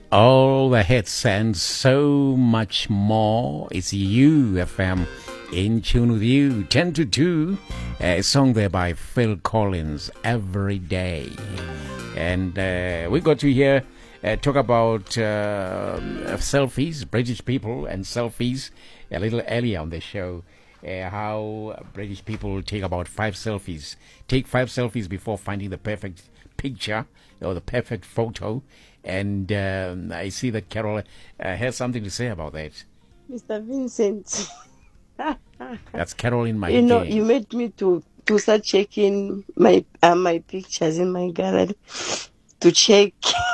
All the hits and so much more. It's you, FM, in tune with you. 10 to 2, a song there by Phil Collins, Every Day. And we got to hear talk about selfies, British people and selfies a little earlier on the show. How British people take about 5 selfies. Take 5 selfies before finding the perfect picture or the perfect photo. And I see that Carol has something to say about that. Mr. Vincent. That's Carol in my You made me to start checking my pictures in my gallery to check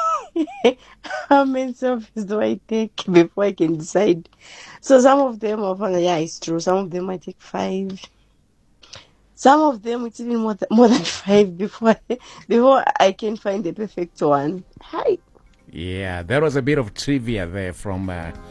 how many selfies do I take before I can decide. So some of them are fun. Yeah, it's true. Some of them I take 5. Some of them it's even more than 5 before I can find the perfect one. Hi. Yeah, there was a bit of trivia there from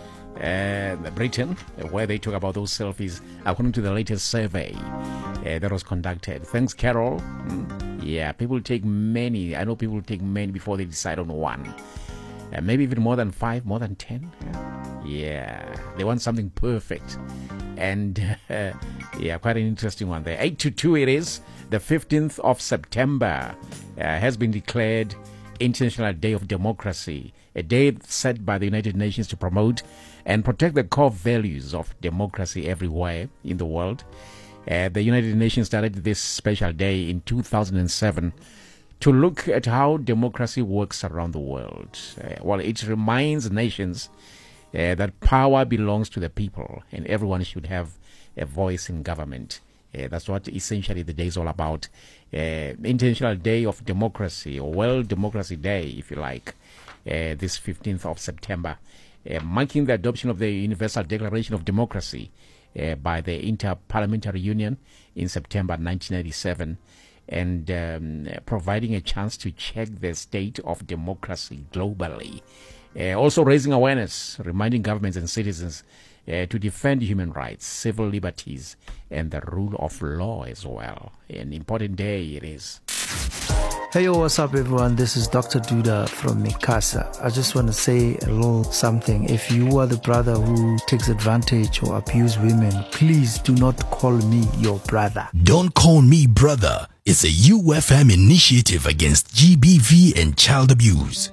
Britain, where they talk about those selfies according to the latest survey that was conducted. Thanks, Carol. Yeah, people take many. I know people take many before they decide on one. Maybe even more than 5, more than 10. Yeah, they want something perfect. And yeah, quite an interesting one there. 8 to 2 it is. The 15th of September has been declared International Day of Democracy, a day set by the United Nations to promote and protect the core values of democracy everywhere in the world. The United Nations started this special day in 2007 to look at how democracy works around the world. Well, it reminds nations that power belongs to the people and everyone should have a voice in government. That's what essentially the day is all about. International Day of Democracy, or World Democracy Day, if you like, this 15th of September, marking the adoption of the Universal Declaration of Democracy by the Inter-Parliamentary Union in September 1997, and providing a chance to check the state of democracy globally. Also raising awareness, reminding governments and citizens to defend human rights, civil liberties, and the rule of law as well. An important day it is. Hey, what's up, everyone? This is Dr. Duda from Mikasa. I just want to say a little something. If you are the brother who takes advantage or abuse women, please do not call me your brother. Don't call me brother. It's a UFM initiative against GBV and child abuse.